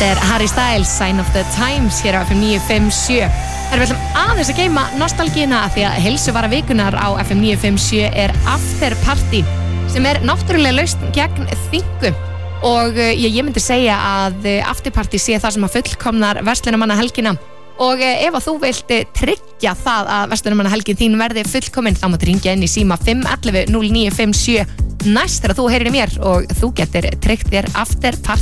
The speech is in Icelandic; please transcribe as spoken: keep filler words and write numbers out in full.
Þetta er Harry Styles, Sign of the Times hér á F M níu fimm sjö. Það er vel aðeins að geyma nostalgíuna því að heilsuvara vikunar á F M níu fimm sjö er After Party sem er náttúrulega lausn gegn þyngu og ég, ég myndi segja að After Party sé það sem að fullkomnar verslunarmanna helgina og ef að þú vilt tryggja það að verslunarmanna helgin þín verði fullkomin þá máttu ringja inn í síma fimm ellefu núll níu fimm sjö næst þegar þú heyrir í mér og þú getur tryggt þér After Party.